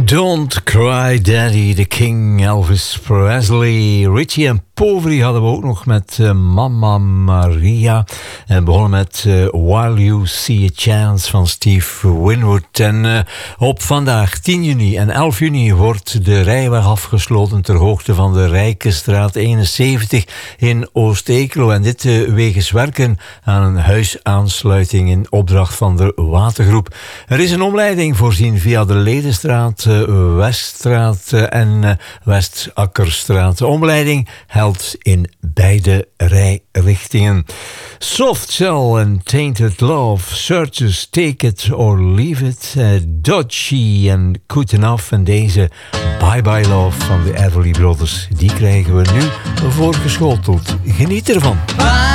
Don't Cry Daddy, The King, Elvis Presley, Richie en Poveri hadden we ook nog met Mamma Maria. En begonnen met While You See a Chance van Steve Winwood. En op vandaag 10 juni en 11 juni wordt de rijweg afgesloten ter hoogte van de Rijkenstraat 71 in Oost-Eeklo. En dit wegens werken aan een huisaansluiting in opdracht van de Watergroep. Er is een omleiding voorzien via de Ledenstraat, Weststraat en Westakkerstraat. De omleiding helpt in beide rijrichtingen. Soft Cell en Tainted Love, Searches, Take It or Leave It, Dodgy en Good Enough. En deze Bye Bye Love van de Everly Brothers, die krijgen we nu voorgeschoteld. Geniet ervan.